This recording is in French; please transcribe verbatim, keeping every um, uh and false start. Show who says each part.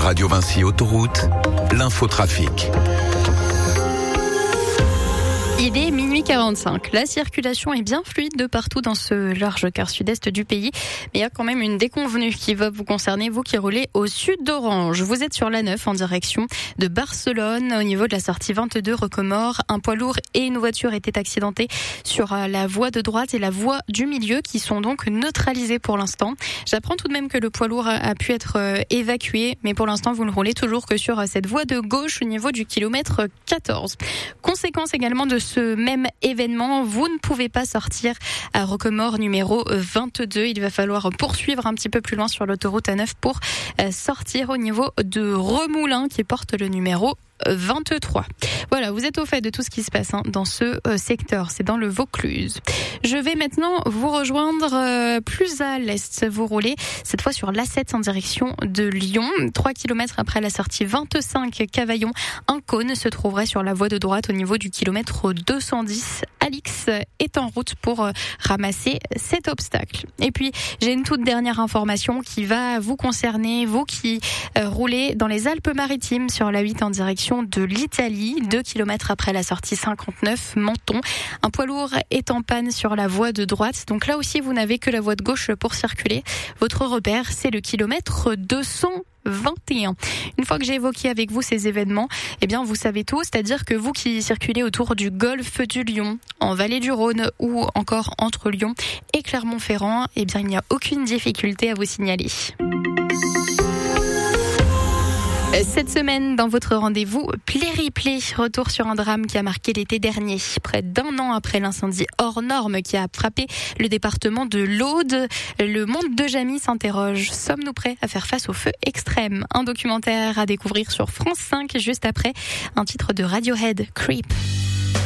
Speaker 1: Radio Vinci Autoroute, l'infotrafic.
Speaker 2: Il est minuit quarante-cinq. La circulation est bien fluide de partout dans ce large quart sud-est du pays. Mais il y a quand même une déconvenue qui va vous concerner, vous qui roulez au sud d'Orange. Vous êtes sur l'A neuf en direction de Barcelone. Au niveau de la sortie vingt-deux Recomore, un poids lourd et une voiture étaient accidentés sur la voie de droite et la voie du milieu qui sont donc neutralisés pour l'instant. J'apprends tout de même que le poids lourd a pu être évacué, mais pour l'instant vous ne roulez toujours que sur cette voie de gauche au niveau du kilomètre quatorze. Conséquence également de ce même événement, vous ne pouvez pas sortir à Recomore numéro vingt-deux. Il va falloir poursuivre un petit peu plus loin sur l'autoroute A neuf pour sortir au niveau de Remoulins qui porte le numéro vingt-trois. Voilà, vous êtes au fait de tout ce qui se passe hein, dans ce euh, secteur, c'est dans le Vaucluse. Je vais maintenant vous rejoindre euh, plus à l'est. Vous roulez cette fois sur l'A sept en direction de Lyon. trois kilomètres après la sortie vingt-cinq Cavaillon, un cône se trouverait sur la voie de droite au niveau du kilomètre deux cent dix. Alix est en route pour euh, ramasser cet obstacle. Et puis, j'ai une toute dernière information qui va vous concerner, vous qui euh, roulez dans les Alpes-Maritimes sur la huit en direction de l'Italie, deux kilomètres après la sortie cinquante-neuf, Menton. Un poids lourd est en panne sur la voie de droite, donc là aussi vous n'avez que la voie de gauche pour circuler. Votre repère, c'est le kilomètre deux cent vingt et un. Une fois que j'ai évoqué avec vous ces événements, eh bien vous savez tout, c'est-à-dire que vous qui circulez autour du golfe du Lion, en vallée du Rhône ou encore entre Lyon et Clermont-Ferrand, eh bien il n'y a aucune difficulté à vous signaler. Cette semaine, dans votre rendez-vous Plériplé, retour sur un drame qui a marqué l'été dernier. Près d'un an après l'incendie hors norme qui a frappé le département de l'Aude, le monde de Jamie s'interroge. Sommes-nous prêts à faire face au feu extrême ? Un documentaire à découvrir sur France cinq juste après un titre de Radiohead, Creep.